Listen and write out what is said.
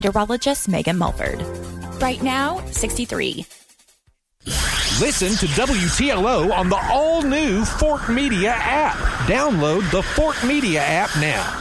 urologist Megan Mulford. Right now, 63. Listen to WTLO on the all-new Fort Media app. Download the Fort Media app now.